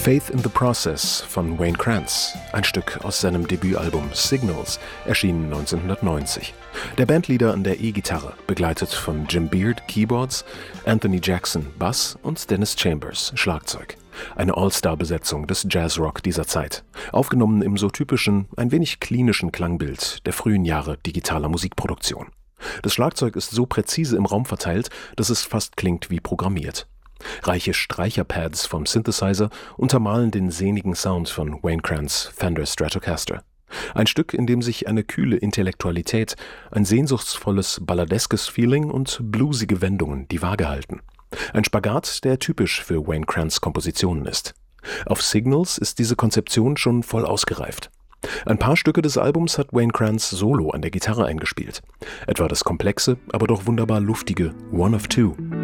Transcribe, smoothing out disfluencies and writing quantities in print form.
Faith in the Process von Wayne Krantz, ein Stück aus seinem Debütalbum Signals, erschienen 1990. Der Bandleader an der E-Gitarre, begleitet von Jim Beard, Keyboards, Anthony Jackson, Bass und Dennis Chambers, Schlagzeug. Eine All-Star-Besetzung des Jazzrock dieser Zeit, aufgenommen im so typischen, ein wenig klinischen Klangbild der frühen Jahre digitaler Musikproduktion. Das Schlagzeug ist so präzise im Raum verteilt, dass es fast klingt wie programmiert. Reiche Streicherpads vom Synthesizer untermalen den sehnigen Sound von Wayne Krantz' Fender Stratocaster. Ein Stück, in dem sich eine kühle Intellektualität, ein sehnsuchtsvolles balladeskes Feeling und bluesige Wendungen die Waage halten. Ein Spagat, der typisch für Wayne Krantz' Kompositionen ist. Auf Signals ist diese Konzeption schon voll ausgereift. Ein paar Stücke des Albums hat Wayne Krantz solo an der Gitarre eingespielt. Etwa das komplexe, aber doch wunderbar luftige One of Two.